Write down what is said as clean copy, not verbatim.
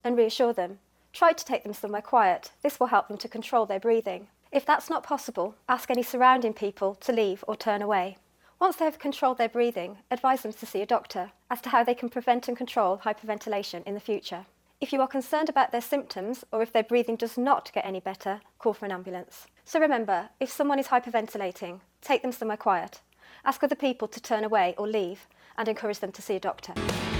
and reassure them. Try to take them somewhere quiet. This will help them to control their breathing. If that's not possible, ask any surrounding people to leave or turn away. Once they have controlled their breathing, advise them to see a doctor as to how they can prevent and control hyperventilation in the future. If you are concerned about their symptoms or if their breathing does not get any better, call for an ambulance. So remember, if someone is hyperventilating, take them somewhere quiet. Ask other people to turn away or leave and encourage them to see a doctor.